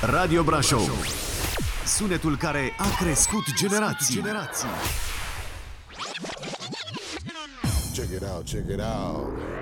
Radio Brașov. Sunetul care a crescut generații. Check it out, check it out.